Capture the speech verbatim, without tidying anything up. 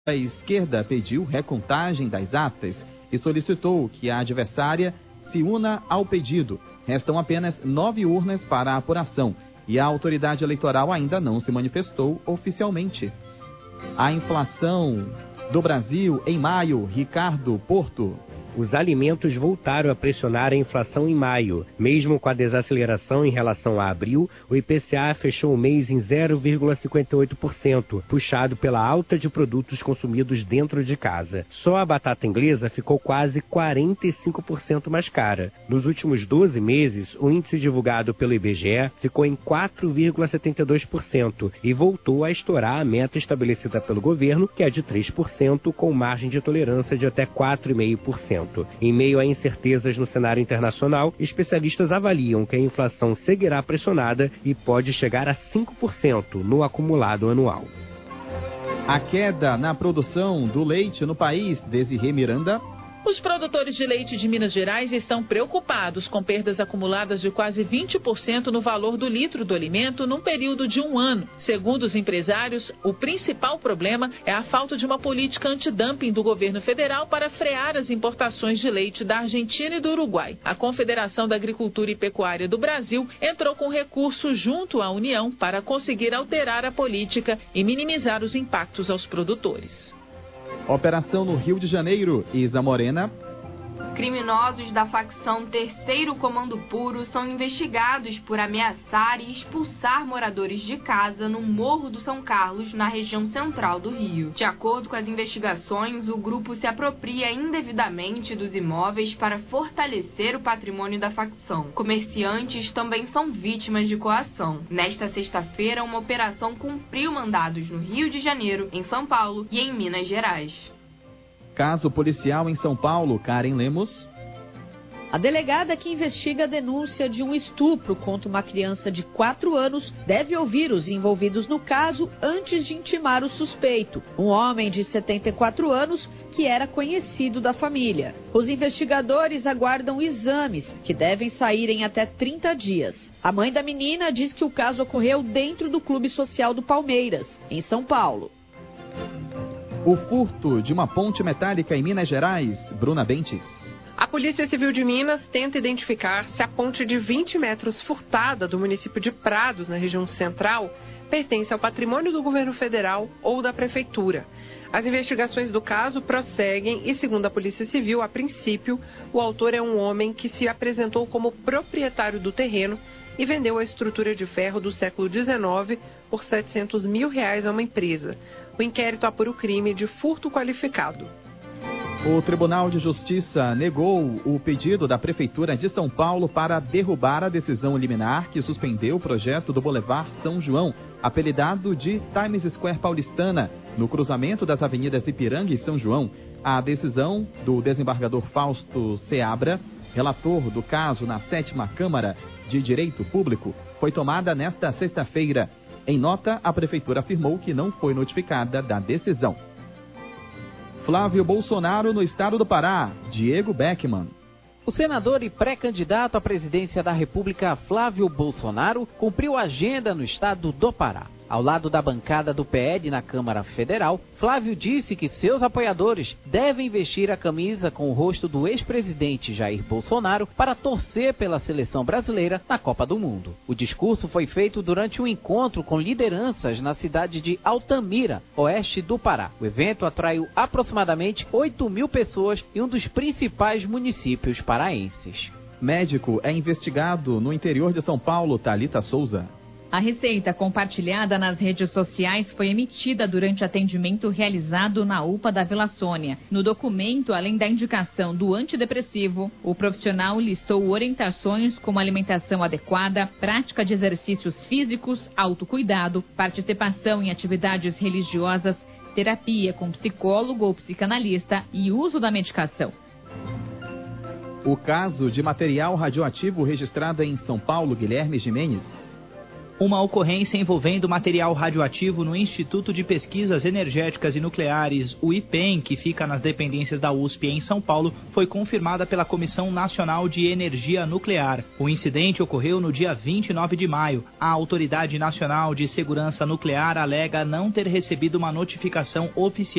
A esquerda pediu recontagem das atas e solicitou que a adversária se una ao pedido. Restam apenas nove urnas para a apuração e a autoridade eleitoral ainda não se manifestou oficialmente. A inflação do Brasil em maio, Ricardo Porto. Os alimentos voltaram a pressionar a inflação em maio. Mesmo com a desaceleração em relação a abril, o I P C A fechou o mês em zero vírgula cinquenta e oito por cento, puxado pela alta de produtos consumidos dentro de casa. Só a batata inglesa ficou quase quarenta e cinco por cento mais cara. Nos últimos doze meses, o índice divulgado pelo I B G E ficou em quatro vírgula setenta e dois por cento e voltou a estourar a meta estabelecida pelo governo, que é de três por cento, com margem de tolerância de até quatro vírgula cinco por cento. Em meio a incertezas no cenário internacional, especialistas avaliam que a inflação seguirá pressionada e pode chegar a cinco por cento no acumulado anual. A queda na produção do leite no país, Desirê Miranda. Os produtores de leite de Minas Gerais estão preocupados com perdas acumuladas de quase vinte por cento no valor do litro do alimento num período de um ano. Segundo os empresários, o principal problema é a falta de uma política antidumping do governo federal para frear as importações de leite da Argentina e do Uruguai. A Confederação da Agricultura e Pecuária do Brasil entrou com recurso junto à União para conseguir alterar a política e minimizar os impactos aos produtores. Operação no Rio de Janeiro, Isa Morena. Criminosos da facção Terceiro Comando Puro são investigados por ameaçar e expulsar moradores de casa no Morro do São Carlos, na região central do Rio. De acordo com as investigações, o grupo se apropria indevidamente dos imóveis para fortalecer o patrimônio da facção. Comerciantes também são vítimas de coação. Nesta sexta-feira, uma operação cumpriu mandados no Rio de Janeiro, em São Paulo e em Minas Gerais. Caso policial em São Paulo, Karen Lemos. A delegada que investiga a denúncia de um estupro contra uma criança de quatro anos deve ouvir os envolvidos no caso antes de intimar o suspeito, um homem de setenta e quatro anos que era conhecido da família. Os investigadores aguardam exames que devem sair em até trinta dias. A mãe da menina diz que o caso ocorreu dentro do Clube Social do Palmeiras, em São Paulo. O furto de uma ponte metálica em Minas Gerais, Bruna Bentes. A Polícia Civil de Minas tenta identificar se a ponte de vinte metros furtada do município de Prados, na região central, pertence ao patrimônio do governo federal ou da prefeitura. As investigações do caso prosseguem e, segundo a Polícia Civil, a princípio, o autor é um homem que se apresentou como proprietário do terreno e vendeu a estrutura de ferro do século dezenove por setecentos mil reais a uma empresa. O inquérito apura o crime de furto qualificado. O Tribunal de Justiça negou o pedido da Prefeitura de São Paulo para derrubar a decisão liminar que suspendeu o projeto do Boulevard São João, apelidado de Times Square Paulistana, no cruzamento das avenidas Ipiranga e São João. A decisão do desembargador Fausto Seabra, relator do caso na sétima Câmara de Direito Público, foi tomada nesta sexta-feira. Em nota, a Prefeitura afirmou que não foi notificada da decisão. Flávio Bolsonaro no estado do Pará, Diego Beckman. O senador e pré-candidato à presidência da República, Flávio Bolsonaro, cumpriu agenda no estado do Pará. Ao lado da bancada do P L na Câmara Federal, Flávio disse que seus apoiadores devem vestir a camisa com o rosto do ex-presidente Jair Bolsonaro para torcer pela seleção brasileira na Copa do Mundo. O discurso foi feito durante um encontro com lideranças na cidade de Altamira, oeste do Pará. O evento atraiu aproximadamente oito mil pessoas em um dos principais municípios paraenses. Médico é investigado no interior de São Paulo, Thalita Souza. A receita compartilhada nas redes sociais foi emitida durante atendimento realizado na U P A da Vila Sônia. No documento, além da indicação do antidepressivo, o profissional listou orientações como alimentação adequada, prática de exercícios físicos, autocuidado, participação em atividades religiosas, terapia com psicólogo ou psicanalista e uso da medicação. O caso de material radioativo registrado em São Paulo, Guilherme Gimenez. Uma ocorrência envolvendo material radioativo no Instituto de Pesquisas Energéticas e Nucleares, o I P E M, que fica nas dependências da U S P em São Paulo, foi confirmada pela Comissão Nacional de Energia Nuclear. O incidente ocorreu no dia vinte e nove de maio. A Autoridade Nacional de Segurança Nuclear alega não ter recebido uma notificação oficial